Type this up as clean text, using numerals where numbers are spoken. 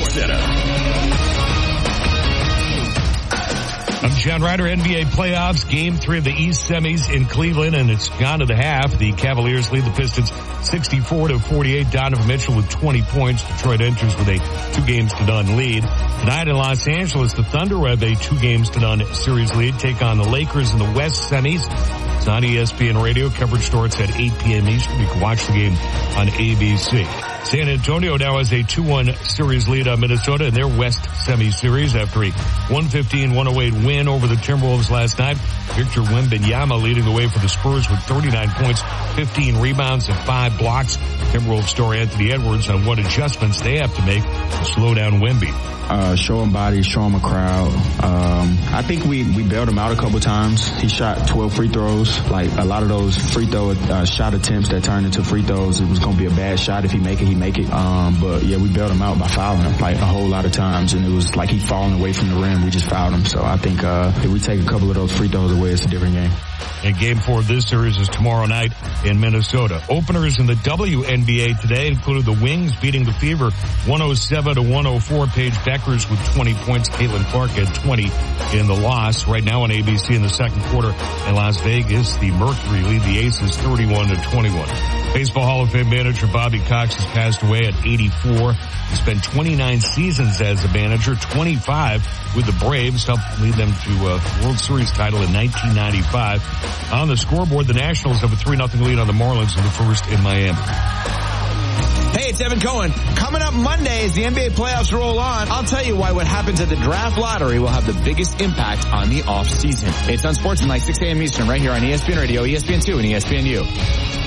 Center. I'm John Ryder. NBA playoffs, Game 3 of the East semis in Cleveland, and it's gone to the half. The Cavaliers lead the Pistons 64-48. Donovan Mitchell with 20 points. Detroit enters with a 2-games-to-none lead. Tonight in Los Angeles, the Thunder have a 2-games-to-none series lead. Take on the Lakers in the West semis. It's on ESPN Radio. Coverage starts at 8 p.m. Eastern. You can watch the game on ABC. San Antonio now has a 2-1 series lead on Minnesota in their West semi-series after a 115-108 win over the Timberwolves last night. Victor Wembanyama leading the way for the Spurs with 39 points, 15 rebounds, and 5 blocks. Timberwolves star Anthony Edwards on what adjustments they have to make to slow down Wemby. Show him body, show him a crowd. I think we bailed him out a couple times. He shot 12 free throws. Like a lot of those free throw shot attempts that turned into free throws, it was going to be a bad shot. If he make it, he make it. But yeah, we bailed him out by fouling him like a whole lot of times, and it was like he falling away from the rim. We just fouled him. So I think if we take a couple of those free throws away, it's a different game. And Game 4 of this series is tomorrow night in Minnesota. Openers in the WNBA today included the Wings beating the Fever 107-104. Paige Beckers with 20 points. Caitlin Clark had 20 in the loss. Right now on ABC in the second quarter in Las Vegas, the Mercury lead the Aces 31-21. Baseball Hall of Fame manager Bobby Cox has passed away at 84. He spent 29 seasons as a manager, 25 with the Braves, helped lead them to a World Series title in 1995. On the scoreboard, the Nationals have a 3-0 lead on the Marlins in the first in Miami. Hey, it's Evan Cohen. Coming up Monday as the NBA playoffs roll on, I'll tell you why what happens at the draft lottery will have the biggest impact on the offseason. It's on Sports Night, 6 a.m. Eastern, right here on ESPN Radio, ESPN2, and ESPNU.